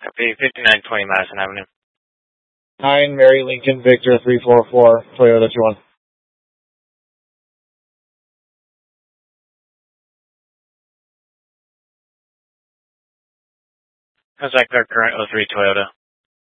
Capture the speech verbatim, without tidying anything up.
Copy, fifty-nine twenty Madison Avenue. nine Mary Lincoln Victor three four four, Toyota two one. Contact our current oh three Toyota.